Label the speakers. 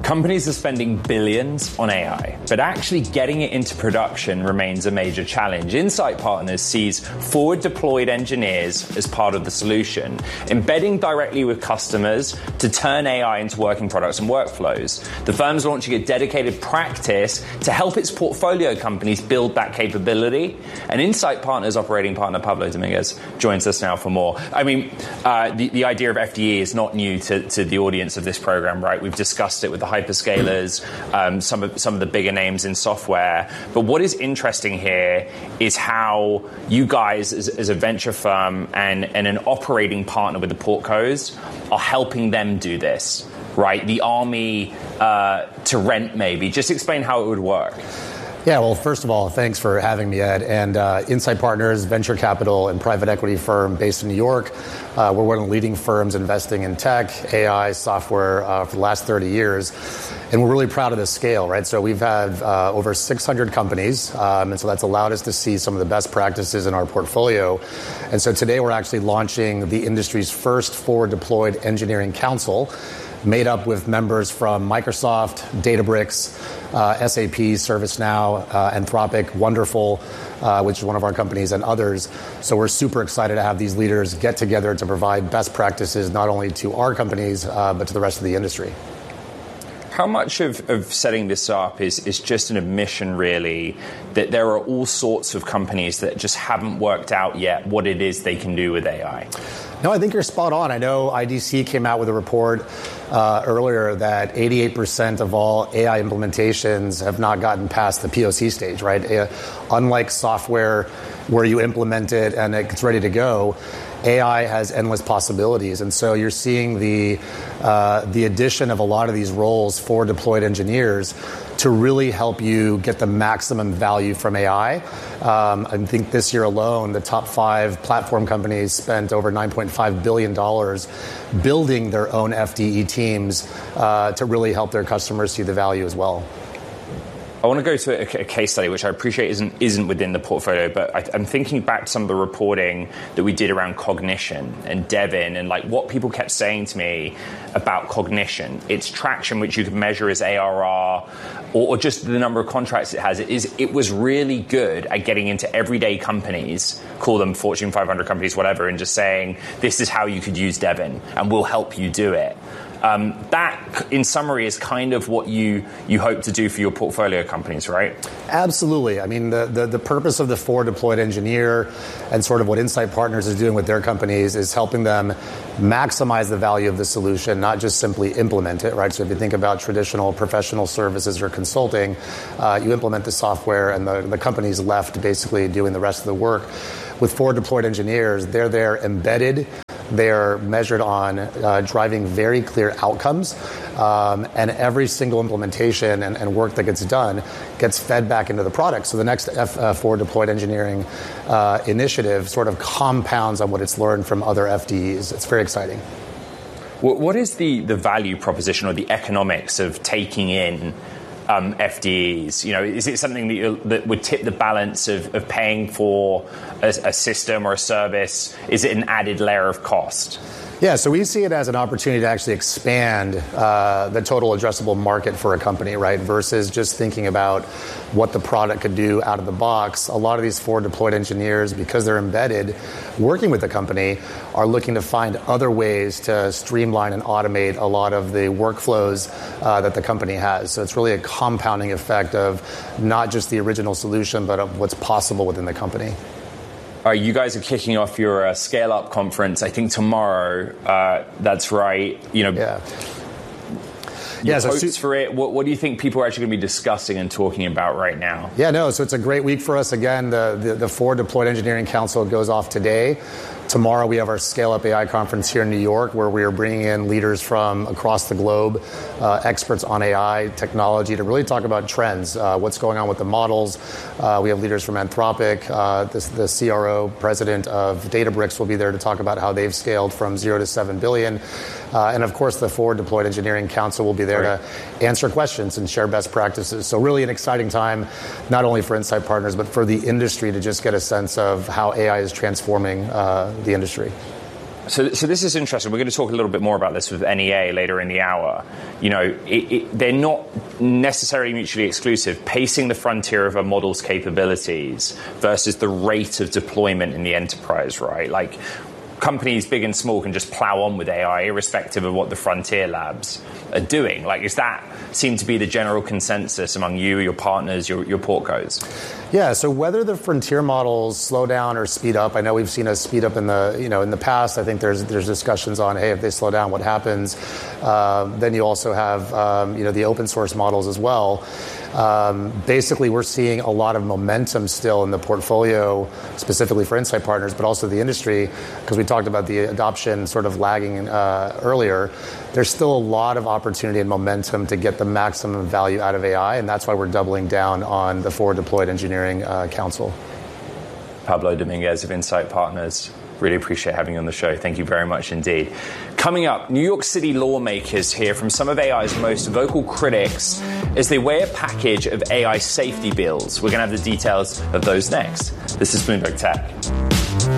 Speaker 1: Companies are spending billions on AI, but actually getting it into production remains a major challenge. Insight Partners sees forward-deployed engineers as part of the solution, embedding directly with customers to turn AI into working products and workflows. The firm's launching a dedicated practice to help its portfolio companies build that capability. And Insight Partners operating partner Pablo Dominguez joins us now for more. I mean, the idea of FDE is not new to the audience of this program, right? We've discussed it with the hyperscalers, some of the bigger names in software. But what is interesting here is how you guys, as a venture firm and an operating partner with the portcos, are helping them do this, right? The army to rent, maybe. Just explain how it would work.
Speaker 2: Yeah, well, first of all, thanks for having me, Ed. And Insight Partners, venture capital and private equity firm based in New York. We're one of the leading firms investing in tech, AI, software for the last 30 years. And we're really proud of the scale, right? So we've had over 600 companies. And so that's allowed us to see some of the best practices in our portfolio. And so today we're actually launching the industry's first forward-deployed engineering council, made up with members from Microsoft, Databricks, SAP, ServiceNow, Anthropic, Wonderful, which is one of our companies, and others. So we're super excited to have these leaders get together to provide best practices not only to our companies, but to the rest of the industry.
Speaker 1: How much of setting this up is just an admission, really, that there are all sorts of companies that just haven't worked out yet what it is they can do with AI?
Speaker 2: No, I think you're spot on. I know IDC came out with a report earlier that 88% of all AI implementations have not gotten past the POC stage, right? Unlike software where you implement it and it's ready to go, AI has endless possibilities. And so you're seeing the addition of a lot of these roles for deployed engineers to really help you get the maximum value from AI. I think this year alone, the top 5 platform companies spent over $9.5 billion building their own FDE teams to really help their customers see the value as well.
Speaker 1: I want to go to a case study, which I appreciate isn't within the portfolio, but I'm thinking back to some of the reporting that we did around Cognition and Devin, and like what people kept saying to me about Cognition, its traction, which you could measure as ARR, or just the number of contracts it has. It was really good at getting into everyday companies, call them Fortune 500 companies, whatever, and just saying, this is how you could use Devin, and we'll help you do it. That, in summary, is kind of what you hope to do for your portfolio companies, right?
Speaker 2: Absolutely. I mean, the purpose of the forward-deployed engineer and sort of what Insight Partners is doing with their companies is helping them maximize the value of the solution, not just simply implement it, right? So if you think about traditional professional services or consulting, you implement the software and the company's left basically doing the rest of the work. With forward-deployed engineers, they're there embedded. They're measured on driving very clear outcomes, and every single implementation and work that gets done gets fed back into the product. So the next forward-deployed engineering initiative sort of compounds on what it's learned from other FDEs. It's very exciting.
Speaker 1: What is the value proposition or the economics of taking in FDEs? You know, is it something that would tip the balance of paying for a system or a service? Is it an added layer of cost?
Speaker 2: Yeah, so we see it as an opportunity to actually expand the total addressable market for a company, right? Versus just thinking about what the product could do out of the box. A lot of these forward-deployed engineers, because they're embedded, working with the company, are looking to find other ways to streamline and automate a lot of the workflows that the company has. So it's really a compounding effect of not just the original solution, but of what's possible within the company.
Speaker 1: All right, you guys are kicking off your Scale Up conference, I think tomorrow. That's right. You know,
Speaker 2: yeah.
Speaker 1: So hopes for it. What do you think people are actually going to be discussing and talking about right now?
Speaker 2: Yeah, no. So it's a great week for us. Again, the Forward Deployed Engineering Council goes off today. Tomorrow we have our Scale Up AI conference here in New York, where we are bringing in leaders from across the globe, experts on AI technology, to really talk about trends, what's going on with the models. We have leaders from Anthropic, the CRO president of Databricks will be there to talk about how they've scaled from 0 to 7 billion. And of course, the Forward Deployed Engineering Council will be there to answer questions and share best practices. So really an exciting time, not only for Insight Partners, but for the industry to just get a sense of how AI is transforming the industry.
Speaker 1: So this is interesting. We're going to talk a little bit more about this with NEA later in the hour. You know, they're not necessarily mutually exclusive. Pacing the frontier of a model's capabilities versus the rate of deployment in the enterprise, right? Like, companies big and small can just plow on with AI irrespective of what the frontier labs are doing. Like, does that seem to be the general consensus among you, your partners, your portcos?
Speaker 2: Yeah, so whether the frontier models slow down or speed up, I know we've seen us speed up in the past. I think there's discussions on, hey, if they slow down, what happens? Then you also have the open source models as well. Basically, we're seeing a lot of momentum still in the portfolio, specifically for Insight Partners, but also the industry, because we talked about the adoption sort of lagging earlier. There's still a lot of opportunity and momentum to get the maximum value out of AI, and that's why we're doubling down on the Forward Deployed Engineering Council.
Speaker 1: Pablo Dominguez of Insight Partners. Really appreciate having you on the show. Thank you very much indeed. Coming up, New York City lawmakers hear from some of AI's most vocal critics as they weigh a package of AI safety bills. We're going to have the details of those next. This is Bloomberg Tech.